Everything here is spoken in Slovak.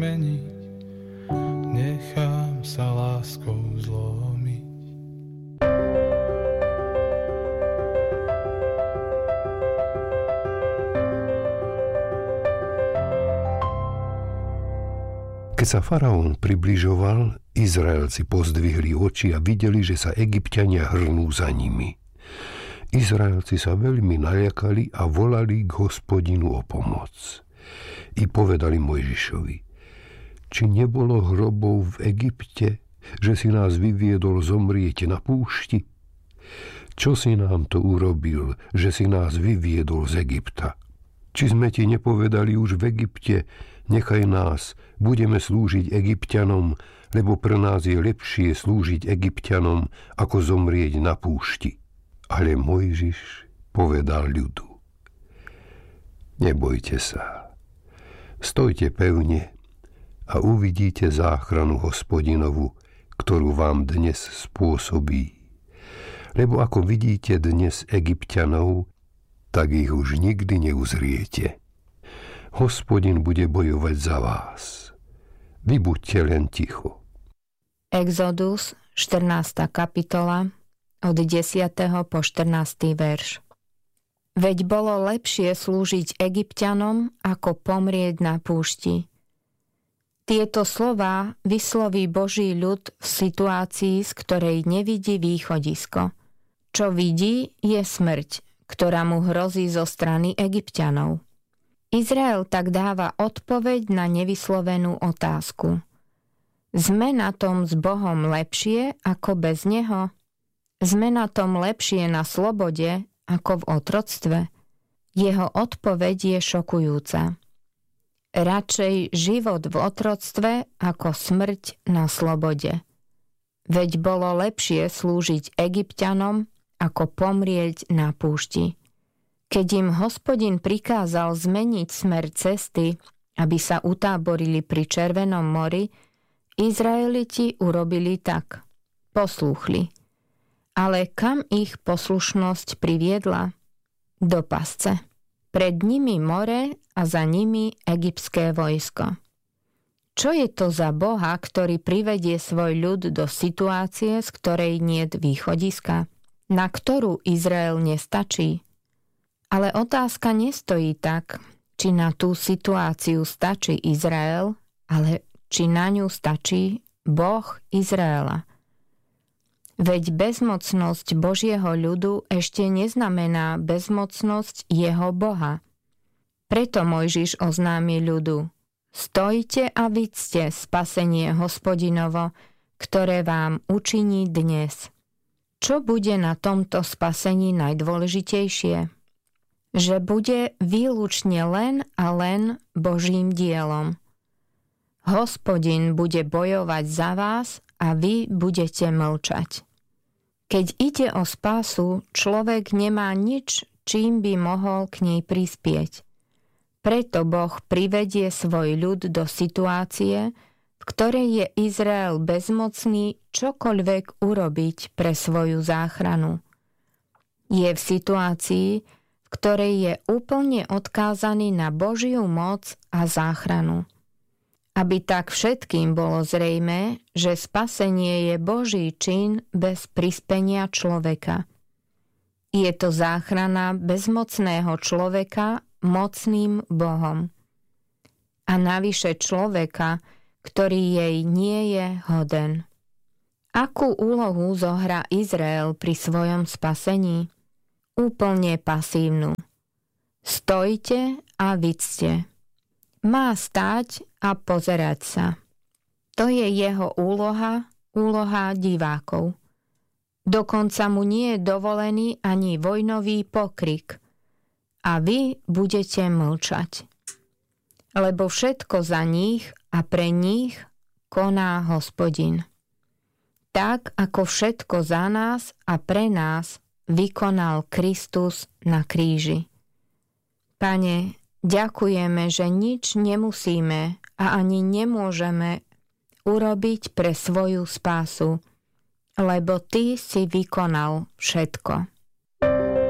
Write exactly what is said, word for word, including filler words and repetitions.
zmeniť, nechám sa láskou zlomiť. Keď sa faraón približoval, Izraelci pozdvihli oči a videli, že sa Egypťania hrnú za nimi. Izraelci sa veľmi naľakali a volali k Hospodinu o pomoc. I povedali Mojžišovi: či nebolo hrobov v Egypte, že si nás vyviedol zomrieť na púšti? Čo si nám to urobil, že si nás vyviedol z Egypta? Či sme ti nepovedali už v Egypte: nechaj nás, budeme slúžiť Egypťanom, lebo pre nás je lepšie slúžiť Egypťanom, ako zomrieť na púšti. Ale Mojžiš povedal ľudu: nebojte sa, stojte pevne a uvidíte záchranu Hospodinovu, ktorú vám dnes spôsobí. Lebo ako vidíte dnes Egypťanov, tak ich už nikdy neuzriete. Hospodin bude bojovať za vás. Vy buďte len ticho. Exodus, štrnásta kapitola, od desiateho po štrnásty verš. Veď bolo lepšie slúžiť Egypťanom, ako pomrieť na púšti. Tieto slová vysloví Boží ľud v situácii, z ktorej nevidí východisko. Čo vidí, je smrť, ktorá mu hrozí zo strany Egypťanov. Izrael tak dáva odpoveď na nevyslovenú otázku. Sme na tom s Bohom lepšie ako bez Neho? Sme na tom lepšie na slobode ako v otroctve? Jeho odpoveď je šokujúca. Radšej život v otroctve ako smrť na slobode. Veď bolo lepšie slúžiť Egypťanom ako pomrieť na púšti. Keď im Hospodin prikázal zmeniť smer cesty, aby sa utáborili pri Červenom mori, Izraeliti urobili tak. Poslúchli. Ale kam ich poslušnosť priviedla? Do pasce. Pred nimi more a za nimi egyptské vojsko. Čo je to za Boha, ktorý privedie svoj ľud do situácie, z ktorej niet východiska, na ktorú Izrael nestačí? Ale otázka nestojí tak, či na tú situáciu stačí Izrael, ale či na ňu stačí Boh Izraela. Veď bezmocnosť Božieho ľudu ešte neznamená bezmocnosť jeho Boha. Preto Mojžiš oznámi ľudu: stojte a vidzte spasenie Hospodinovo, ktoré vám učiní dnes. Čo bude na tomto spasení najdôležitejšie? Že bude výlučne len a len Božím dielom. Hospodin bude bojovať za vás a vy budete mlčať. Keď ide o spásu, človek nemá nič, čím by mohol k nej prispieť. Preto Boh privedie svoj ľud do situácie, v ktorej je Izrael bezmocný čokoľvek urobiť pre svoju záchranu. Je v situácii, v ktorej je úplne odkázaný na Božiu moc a záchranu. Aby tak všetkým bolo zrejmé, že spasenie je Boží čin bez prispenia človeka. Je to záchrana bezmocného človeka mocným Bohom. A navyše človeka, ktorý jej nie je hoden. Akú úlohu zohrá Izrael pri svojom spasení? Úplne pasívnu. Stojte a vidzte. Má stáť a pozerať sa. To je jeho úloha, úloha divákov. Dokonca mu nie je dovolený ani vojnový pokrik. A vy budete mlčať. Lebo všetko za nich a pre nich koná Hospodin. Tak ako všetko za nás a pre nás vykonal Kristus na kríži. Pane, ďakujeme, že nič nemusíme a ani nemôžeme urobiť pre svoju spásu, lebo Ty si vykonal všetko.